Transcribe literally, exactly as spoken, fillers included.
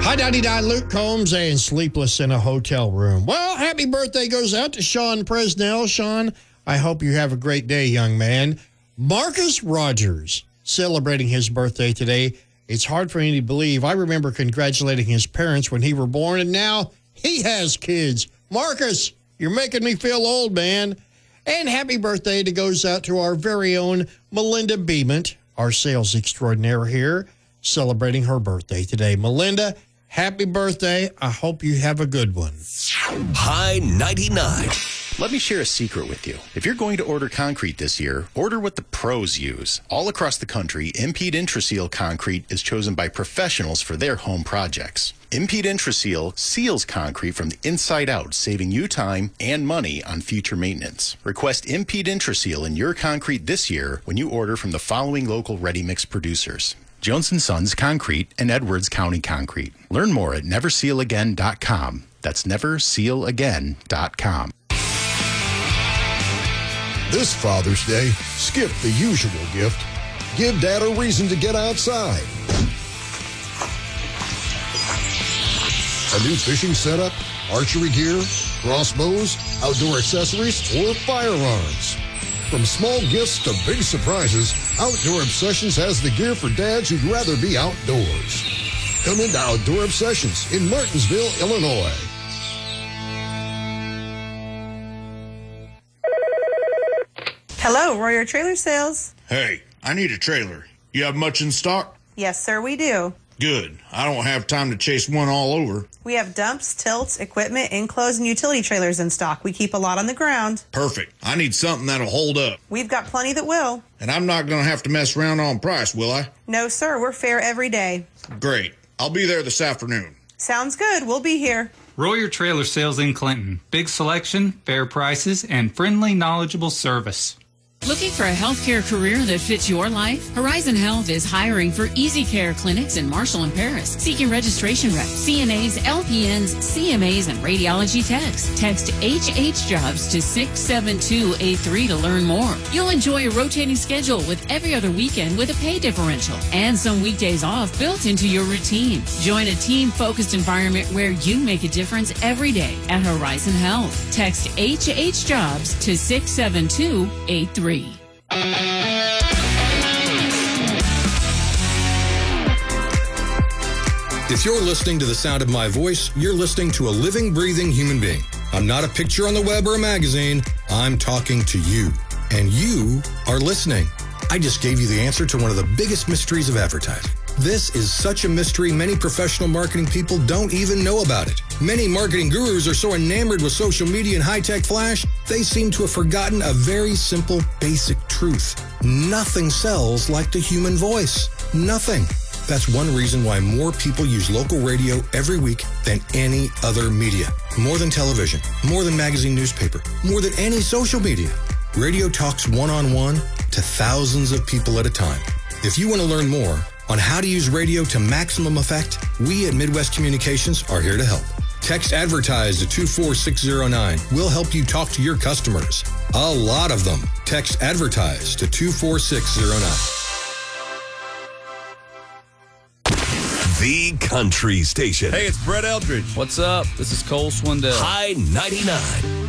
Hi, Daddy Di, Luke Combs, and Sleepless in a Hotel Room. Well, happy birthday goes out to Sean Presnell. Sean, I hope you have a great day, young man. Marcus Rogers, celebrating his birthday today. It's hard for me to believe. I remember congratulating his parents when he were born, and now he has kids. Marcus, you're making me feel old, man. And happy birthday to goes out to our very own Melinda Beement, our sales extraordinaire here, celebrating her birthday today. Melinda, happy birthday. I hope you have a good one. High ninety-nine. Let me share a secret with you. If you're going to order concrete this year, order what the pros use. All across the country, Impede Intraseal concrete is chosen by professionals for their home projects. Impede Intraseal seals concrete from the inside out, saving you time and money on future maintenance. Request Impede Intraseal in your concrete this year when you order from the following local ready-mix producers: Jones and Sons Concrete and Edwards County Concrete. Learn more at never seal again dot com. That's never seal again dot com. This Father's Day, skip the usual gift. Give Dad a reason to get outside. A new fishing setup, archery gear, crossbows, outdoor accessories, or firearms. From small gifts to big surprises, Outdoor Obsessions has the gear for dads who'd rather be outdoors. Come into Outdoor Obsessions in Martinsville, Illinois. Hello, Royer Trailer Sales. Hey, I need a trailer. You have much in stock? Yes, sir, we do. Good. I don't have time to chase one all over. We have dumps, tilts, equipment, enclosed, and utility trailers in stock. We keep a lot on the ground. Perfect. I need something that'll hold up. We've got plenty that will. And I'm not going to have to mess around on price, will I? No, sir. We're fair every day. Great. I'll be there this afternoon. Sounds good. We'll be here. Royer Trailer Sales in Clinton. Big selection, fair prices, and friendly, knowledgeable service. Looking for a healthcare career that fits your life? Horizon Health is hiring for Easy Care clinics in Marshall and Paris, seeking registration reps, C N As, L P Ns, C M As, and radiology techs. Text H H Jobs to six seven two eight three to learn more. You'll enjoy a rotating schedule with every other weekend with a pay differential and some weekdays off built into your routine. Join a team-focused environment where you make a difference every day at Horizon Health. Text H H Jobs to six seven two eight three. If you're listening to the sound of my voice, you're listening to a living, breathing human being. I'm not a picture on the web or a magazine. I'm talking to you, and you are listening. I just gave you the answer to one of the biggest mysteries of advertising. This is such a mystery, many professional marketing people don't even know about it. Many marketing gurus are so enamored with social media and high-tech flash, they seem to have forgotten a very simple, basic truth. Nothing sells like the human voice. Nothing. That's one reason why more people use local radio every week than any other media. More than television, more than magazine newspaper, more than any social media. Radio talks one-on-one to thousands of people at a time. If you want to learn more on how to use radio to maximum effect, we at Midwest Communications are here to help. Text ADVERTISE to two four six zero nine. We'll help you talk to your customers. A lot of them. Text ADVERTISE to two four six zero nine. The Country Station. Hey, it's Brett Eldridge. What's up? This is Cole Swindell. High ninety-nine.